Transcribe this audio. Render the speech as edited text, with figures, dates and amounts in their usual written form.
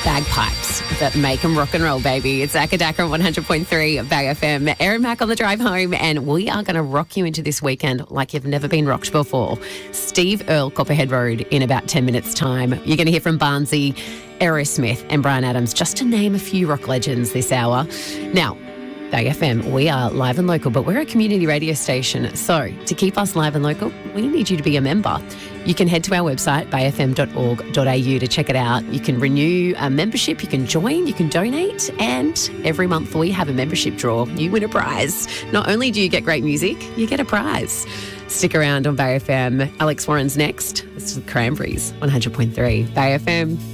bagpipes that make them rock and roll, baby. It's Akadaka on 100.3 Bay FM. Erin Mack on the drive home, and we are going to rock you into this weekend like you've never been rocked before. Steve Earle, Copperhead Road, in about 10 minutes' time. You're going to hear from Barnsey, Aerosmith and Bryan Adams, just to name a few rock legends this hour. Now, Bay FM, we are live and local, but we're a community radio station. So to keep us live and local, we need you to be a member. You can head to our website, bayfm.org.au, to check it out. You can renew a membership, you can join, you can donate, and every month we have a membership draw. You win a prize. Not only do you get great music, you get a prize. Stick around on Bay FM. Alex Warren's next. This is Cranberries, 100.3 Bay FM.